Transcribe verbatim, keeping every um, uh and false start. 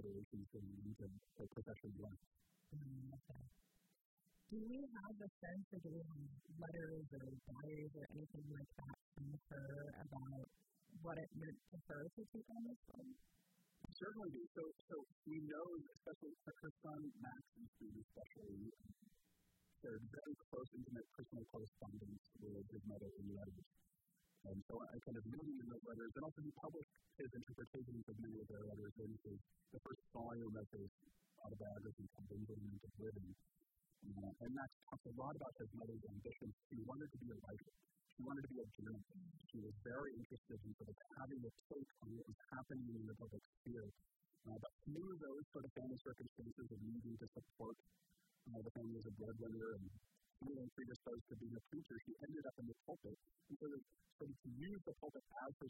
considerations going into the profession left. Mm, okay. Do we have a sense, or do we have letters or diaries or anything like that from her about what it meant to her to take on this role? Certainly do. So, so we know, especially her son, Max, and Steve especially, shared very close, intimate personal correspondence with his mother in letters. And so I kind of reading in those letters, and also he published his interpretations of many of their letters in his, the first volume of his autobiography called Enjoyment of Living. Uh, and Max talks a lot about his mother's ambitions. She wanted to be a writer. She wanted to be a journalist. She was very interested in sort of having a take on what was happening in the public sphere. Uh, but through those sort of family circumstances of needing to support uh, the family as a breadwinner and feeling predisposed to being a preacher, she ended up in the pulpit. And so, sort of to use the pulpit as her